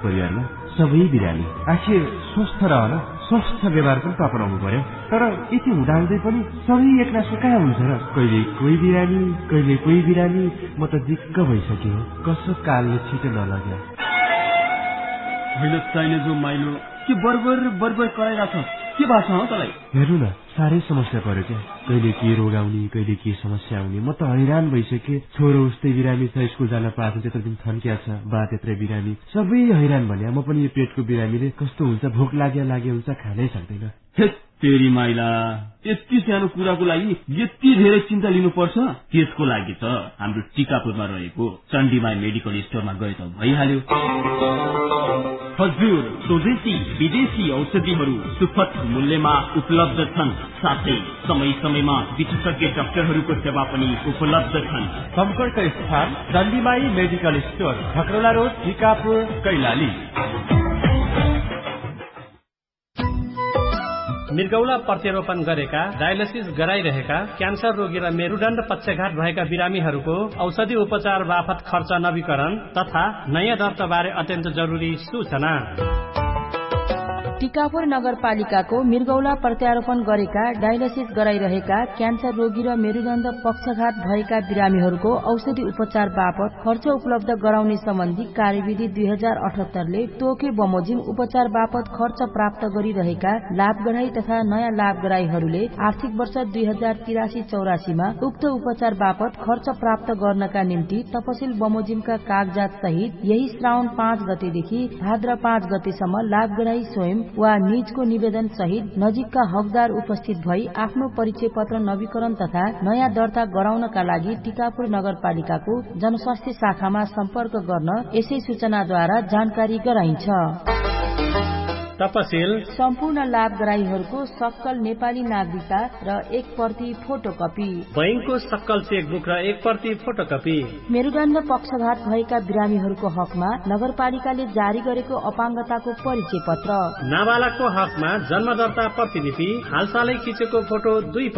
परिवारमा सबै बिरामी। आखिर स्वस्थ रहन स्वस्थ व्यवहार पनि त अपनाउनु पर्यो। तर यति हुँदाहुँदै पनि सबै एकनासो कहाँ हुन्छ र? कहिले कोही बिरामी, कहिले कोही बिरामी। म त दिक्क भइसक्यो। कसो कालले छिटो नलग्यो। होइन चाहिने जो माइलो के बरबर कराइरहेछ? के भएको छ तँलाई? हेर्नु न, साह्रै समस्या पर्यो क्या। कहिले के रोग आउने, कहिले के समस्या आउने। म त हैरान भइसकेँ। छोरो उस्तै बिरामी छ, स्कुल जान पाएको त्यत्रो दिन थन्किया छ, बा त्यत्रै बिरामी, सबै हैरान भन्या। म पनि यो पेटको बिरामीले कस्तो हुन्छ, भोक लाग्यो हुन्छ, खानै सक्दैन। तेरी माइला, यति सानो कुराको लागि यति धेरै चिन्ता लिनुपर्छ? त्यसको लागि त हाम्रो टिकापुरमा रहेको चण्डीमाई मेडिकल स्टोरमा गए त भइहाल्यो। हजुर, स्वदेशी विदेशी औषधिहरू सुपथ मूल्यमा उपलब्ध छन्। साथै समय समयमा विशेषज्ञ डाक्टरहरूको सेवा पनि उपलब्ध छन्। सम्पर्क स्थान चण्डीमाई medical store, खकरोला road, Tikapur, Kailali. मृगौला प्रत्यारोपण गरेका, डायलिसिस गराइरहेका, क्यान्सर रोगी र मेरुदण्ड पक्षघात भएका बिरामीहरूको औषधि उपचार बापत खर्च नवीकरण तथा नयाँ दर्ताबारे अत्यन्त जरुरी सूचना। टिकापुर नगरपालिकाको मृगौला प्रत्यारोपण गरेका, डायलिसिस गराइरहेका, क्यान्सर रोगी र मेरुदण्ड पक्षघात भएका बिरामीहरूको औषधि उपचार बापत खर्च उपलब्ध गराउने सम्बन्धी कार्यविधि 2078 ले तोके बमोजिम उपचार बापत खर्च प्राप्त गरिरहेका लाभग्राही तथा नयाँ लाभग्राहीहरूले आर्थिक वर्ष 2083-84 मा उक्त उपचार बापत खर्च प्राप्त गर्नका निम्ति तपसिल बमोजिमका कागजात सहित यही श्रावण 5 गतेदेखि भाद्र 5 गतेसम्म लाभग्राही स्वयं वा निजको निवेदन सहित नजिकका हकदार उपस्थित भई आफ्नो परिचय पत्र नवीकरण तथा नयाँ दर्ता गराउनका लागि टिकापुर नगरपालिकाको जनस्वास्थ्य शाखामा सम्पर्क गर्न यसै सूचनाद्वारा जानकारी गराइन्छ। तपसिल सम्पूर्ण लाभग्राहीहरूको सक्कल नेपाली नागरिकता र 1 प्रति फोटोकपी, बैंकको सक्कल चेकबुक र 1 प्रति फोटोकपी। मेरुदण्ड पक्षघात भएका बिरामीहरूको हकमा नगरपालिकाले जारी गरेको अपाङ्गताको परिचय पत्र, नाबालकको हकमा जन्म दर्ता प्रतिलिपि, हालसालै खिचेको फोटो 2